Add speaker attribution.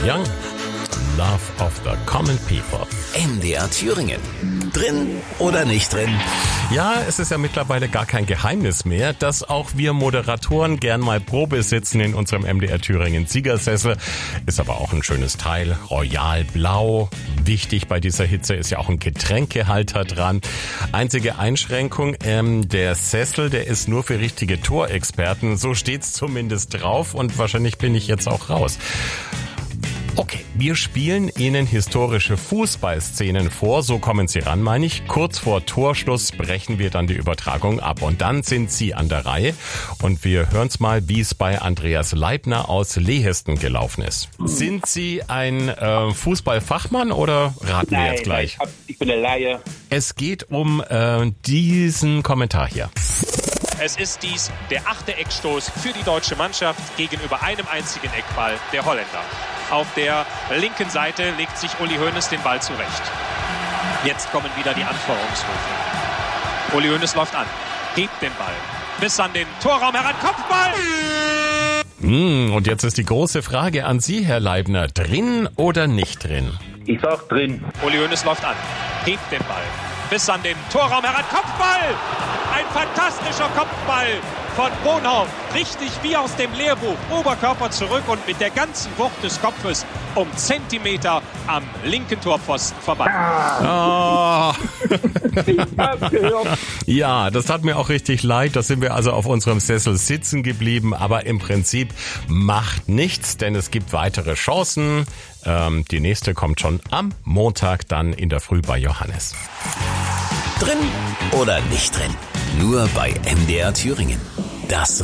Speaker 1: Young, Love of the Common People.
Speaker 2: MDR Thüringen. Drin oder nicht drin?
Speaker 1: Ja, es ist ja mittlerweile gar kein Geheimnis mehr, dass auch wir Moderatoren gern mal Probe sitzen in unserem MDR Thüringen Siegersessel. Ist aber auch ein schönes Teil, royal blau. Wichtig bei dieser Hitze ist ja auch ein Getränkehalter dran. Einzige Einschränkung, der Sessel, der ist nur für richtige Torexperten. So steht's zumindest drauf und wahrscheinlich bin ich jetzt auch raus. Okay, wir spielen Ihnen historische Fußballszenen vor, so kommen Sie ran, meine ich. Kurz vor Torschluss brechen wir dann die Übertragung ab und dann sind Sie an der Reihe und wir hören's mal, wie es bei Andreas Leibner aus Lehesten gelaufen ist. Sind Sie ein Fußballfachmann oder raten wir jetzt gleich?
Speaker 3: Nein, ich bin der Laie.
Speaker 1: Es geht um diesen Kommentar hier.
Speaker 4: Es ist dies der 8. Eckstoß für die deutsche Mannschaft gegenüber einem einzigen Eckball der Holländer. Auf der linken Seite legt sich Uli Hoeneß den Ball zurecht. Jetzt kommen wieder die Anforderungsrufe. Uli Hoeneß läuft an, hebt den Ball bis an den Torraum heran, Kopfball!
Speaker 1: Und jetzt ist die große Frage an Sie, Herr Leibner, drin oder nicht drin?
Speaker 3: Ich sag drin.
Speaker 4: Uli Hoeneß läuft an, hebt den Ball bis an den Torraum heran, Kopfball! Ein fantastischer Kopfball von Bonhoff, richtig wie aus dem Lehrbuch, Oberkörper zurück und mit der ganzen Wucht des Kopfes um Zentimeter am linken Torpfosten vorbei.
Speaker 1: Ja, das tat mir auch richtig leid, da sind wir also auf unserem Sessel sitzen geblieben, aber im Prinzip macht nichts, denn es gibt weitere Chancen. Die nächste kommt schon am Montag dann in der Früh bei Johannes.
Speaker 2: Drin oder nicht drin? Nur bei MDR Thüringen. Das